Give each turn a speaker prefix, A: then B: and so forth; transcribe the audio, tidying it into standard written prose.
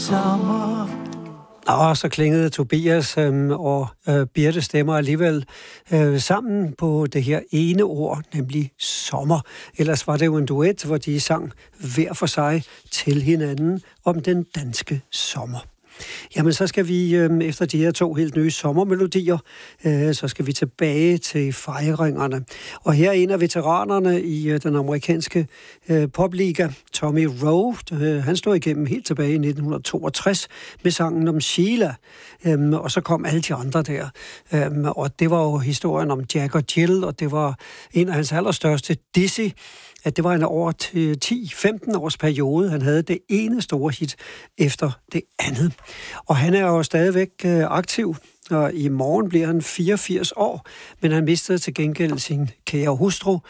A: sommer.
B: Og så klingede Tobias og Birte stemmer alligevel sammen på det her ene ord, nemlig sommer. Ellers var det jo en duet, hvor de sang hver for sig til hinanden om den danske sommer. Jamen, så skal vi efter de her 2 helt nye sommermelodier, så skal vi tilbage til fejringerne. Og her er en af veteranerne i den amerikanske popliga, Tommy Roe. Han stod igennem helt tilbage i 1962 med sangen om Sheila. Og så kom alle de andre der. Og det var jo historien om Jack og Jill, og det var en af hans allerstørste, Dizzy. At det var en over 10-15 års periode. Han havde det ene store hit efter det andet. Og han er jo stadigvæk aktiv, og i morgen bliver han 84 år, men han mistede til gengæld sin kære hustru